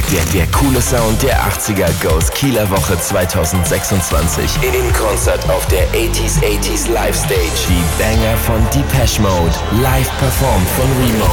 Der coole Sound der 80er Goes Kieler Woche 2026. In Konzert auf der 80s Live Stage. Die Banger von Depeche Mode. Live performt von Remo.